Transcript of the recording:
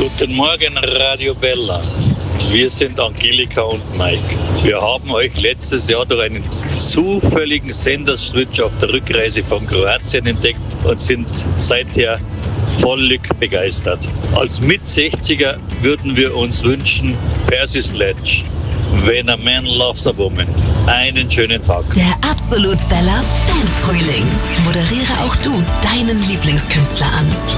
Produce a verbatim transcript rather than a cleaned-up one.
Guten Morgen, Radio Bella. Wir sind Angelika und Mike. Wir haben euch letztes Jahr durch einen zufälligen Senderswitch auf der Rückreise von Kroatien entdeckt und sind seither völlig begeistert. Als Mit-sechziger würden wir uns wünschen, Percy Sledge, When a Man Loves a Woman. Einen schönen Tag. Der Absolut Bella Fanfrühling. Moderiere auch du deinen Lieblingskünstler an.